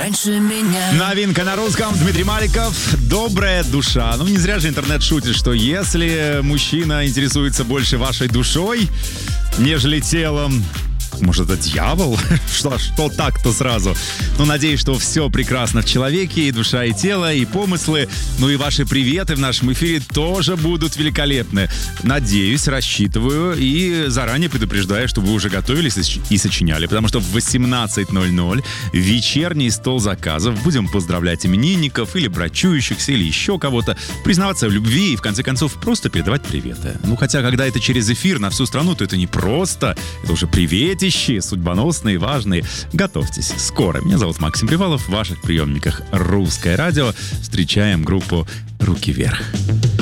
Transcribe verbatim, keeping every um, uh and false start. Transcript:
раньше меня. Новинка на русском. Дмитрий Маликов. Добрая душа. Ну, не зря же интернет шутит, что если мужчина интересуется больше вашей душой, нежели телом, может, это дьявол? Что, что так-то сразу? Ну, надеюсь, что все прекрасно в человеке, и душа, и тело, и помыслы. Ну, и ваши приветы в нашем эфире тоже будут великолепны. Надеюсь, рассчитываю и заранее предупреждаю, чтобы вы уже готовились и сочиняли. Потому что в восемнадцать ноль ноль вечерний стол заказов. Будем поздравлять именинников или брачующихся, или еще кого-то. Признаваться в любви и, в конце концов, просто передавать приветы. Ну, хотя, когда это через эфир на всю страну, то это не просто. Это уже приветики. Судьбоносные, важные. Готовьтесь. Скоро. Меня зовут Максим Привалов. В ваших приемниках Русское радио. Встречаем группу «Руки вверх».